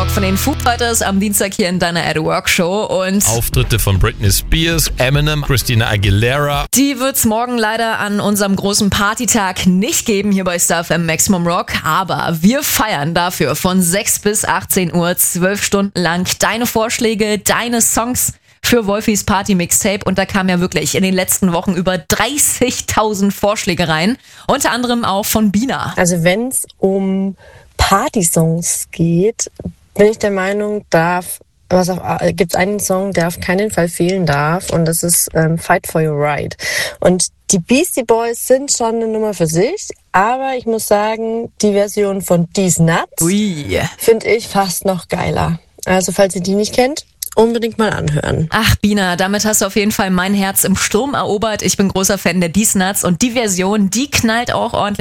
Rock von den Foo Fighters am Dienstag hier in deiner At Work Show. Und Auftritte von Britney Spears, Eminem, Christina Aguilera. die wird's morgen leider an unserem großen Partytag nicht geben hier bei Star FM Maximum Rock. Aber wir feiern dafür von 6 bis 18 Uhr 12 Stunden lang deine Vorschläge, deine Songs für Wolfis Party Mixtape. Und da kamen ja wirklich in den letzten Wochen über 30.000 Vorschläge rein. Unter anderem auch von Bina. Also wenn es um Partysongs geht, bin ich der Meinung, gibt es einen Song, der auf keinen Fall fehlen darf, und das ist Fight for Your Right. Und die Beastie Boys sind schon eine Nummer für sich, aber ich muss sagen, die Version von These Nuts finde ich fast noch geiler. Also falls ihr die nicht kennt, unbedingt mal anhören. Ach, Bina, damit hast du auf jeden Fall mein Herz im Sturm erobert. Ich bin großer Fan der These Nuts und die Version, die knallt auch ordentlich.